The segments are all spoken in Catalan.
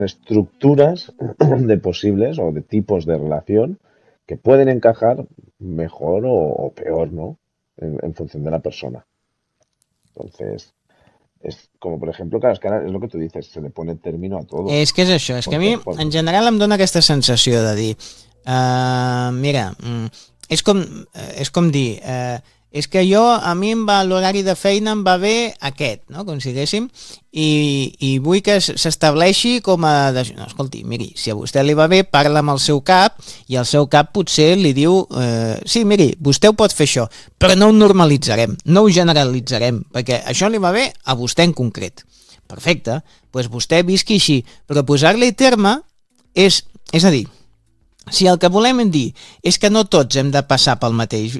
estructuras de posibles o de tipos de relación que pueden encajar mejor o peor, ¿no? En función de la persona. Entonces, es como por ejemplo, claro, es que ahora es lo que tú dices, se le pone término a todo. És que és això, és que a mi en general em dona aquesta sensació de dir mira, és com dir és que a mi l'horari de feina em va bé aquest, no? Com si diguéssim, i vull que s'estableixi com a... No, escolti, miri, si a vostè li va bé, parla amb el seu cap, i el seu cap potser li diu sí, miri, vostè ho pot fer això, però no ho normalitzarem, no ho generalitzarem, perquè això li va bé a vostè en concret. Perfecte, doncs vostè visqui així, però posar-li terme és a dir, si el que volem dir és que no tots hem de passar pel mateix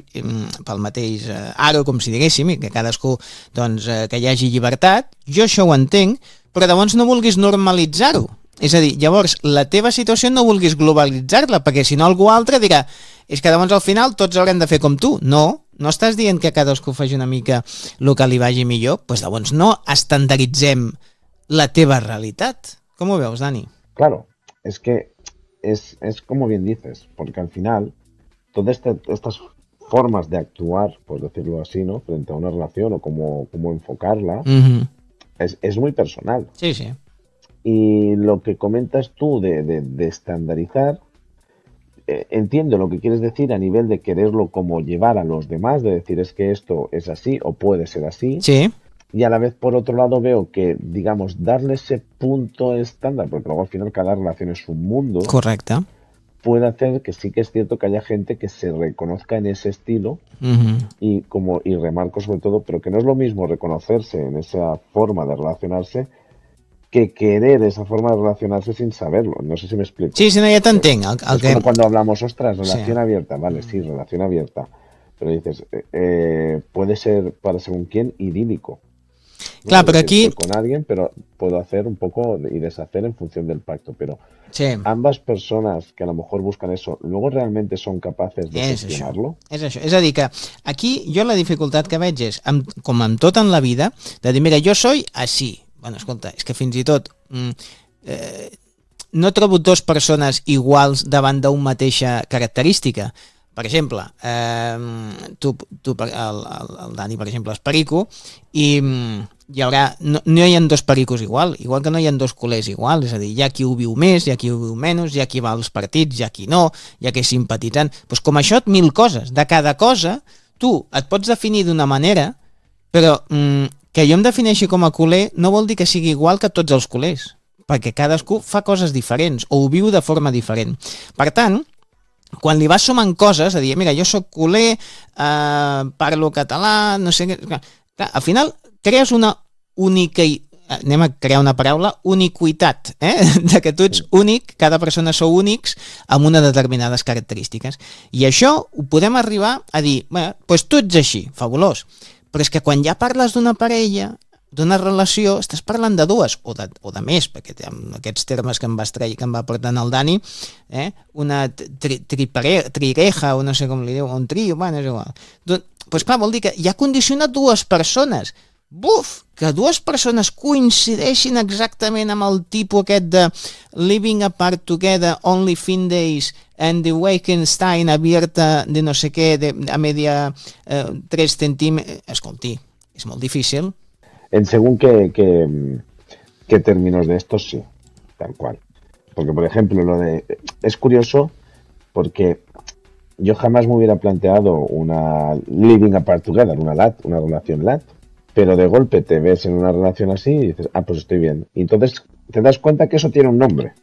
aro, com si diguéssim, i que cadascú, doncs, que hi hagi llibertat, jo això ho entenc, però llavors no vulguis normalitzar-ho. És a dir, llavors, la teva situació no vulguis globalitzar-la, perquè si no algú altre dirà és que llavors al final tots haurem de fer com tu. No estàs dient que cadascú faci una mica el que li vagi millor? Doncs llavors no estandarditzem la teva realitat. Com ho veus, Dani? Claro, es que es como bien dices, porque al final todas estas formas de actuar, por decirlo así, ¿no? Frente a una relación o cómo enfocarla, es muy personal. Sí, sí. Y lo que comentas tú de estandarizar, entiendo lo que quieres decir a nivel de quererlo como llevar a los demás, de decir es que esto es así o puede ser así. Sí. Y a la vez, por otro lado, veo que, digamos, darle ese punto estándar, porque luego al final cada relación es un mundo. Correcte. Puede hacer que sí que es cierto que haya gente que se reconozca en ese estilo y remarco sobre todo, pero que no es lo mismo reconocerse en esa forma de relacionarse que querer esa forma de relacionarse sin saberlo. No sé si me explico. Sí, no, ja t'entenc. Es como cuando hablamos, ostras, relación abierta. Vale, sí, relación abierta. Pero dices, puede ser para según quién idílico. ¿no? Claro, pero aquí... Estoy con alguien, pero puedo hacer un poco y deshacer en función del pacto. Pero sí. Ambas personas que a lo mejor buscan eso, luego realmente son capaces de gestionarlo. És això. És a dir, que aquí jo la dificultat que veig és, com amb tot en la vida, de dir, mira, jo soy así. Bueno, escolta, és que fins i tot no trobo dues persones iguals davant d'una mateixa característica. Per exemple, el Dani, per exemple, és perico i hi haurà, no hi ha dos pericos igual que no hi ha dos culers igual, és a dir, hi ha qui ho viu més, hi ha qui ho viu menys, hi ha qui va als partits, hi ha qui no, hi ha qui és simpatitzant. Doncs com això, mil coses. De cada cosa, tu et pots definir d'una manera, però que jo em defineixi com a culer no vol dir que sigui igual que tots els culers, perquè cadascú fa coses diferents o ho viu de forma diferent. Per tant, quan li vas sumant coses, a dir, mira, jo soc culer, parlo català, no sé què... Clar, al final crees una única... Anem a crear una paraula, uniquitat, de que tu ets únic, cada persona sou únics amb unes determinades característiques. I això ho podem arribar a dir, bé, doncs tu ets així, fabulós, però és que quan ja parles d'una parella, d'una relació, estàs parlant de dues, o de més, perquè amb aquests termes que em va portant el Dani, una trireja, o no sé com li diu, un trio, bueno, és igual. Doncs clar, vol dir que ja ha condicionat dues persones. Buf, que dues persones coincideixin exactament amb el tipus aquest de living apart together, only fin days, and the Wakenstein abierta de no sé què, a media 3 centímetres... Escolti, és molt difícil. En según qué términos de estos, sí, tal cual. Porque, por ejemplo, es curioso porque yo jamás me hubiera planteado una living apart together, una relación LAT, pero de golpe te ves en una relación así y dices, pues estoy bien. Y entonces te das cuenta que eso tiene un nombre,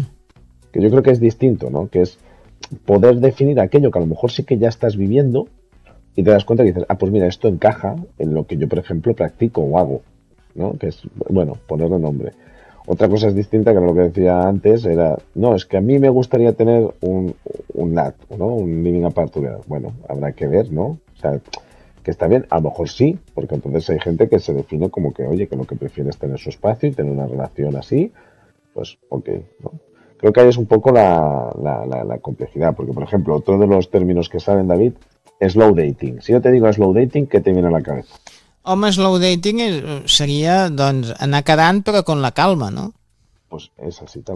que yo creo que es distinto, ¿no? Que es poder definir aquello que a lo mejor sí que ya estás viviendo y te das cuenta que dices, pues mira, esto encaja en lo que yo, por ejemplo, practico o hago, ¿no? Que es, bueno, ponerle nombre. Otra cosa es distinta, que lo que decía antes era, no, es que a mí me gustaría tener un LAT, ¿no? Un living apart together. Bueno, habrá que ver, ¿no? O sea, que está bien, a lo mejor sí, porque entonces hay gente que se define como que, oye, que lo que prefiere es tener su espacio y tener una relación así, pues ok, ¿no? Creo que ahí es un poco la complejidad, porque por ejemplo, otro de los términos que salen, David, es slow dating. Si yo te digo slow dating, ¿qué te viene a la cabeza? Home, slow dating seria, doncs, anar quedant però con la calma, no? pues és així,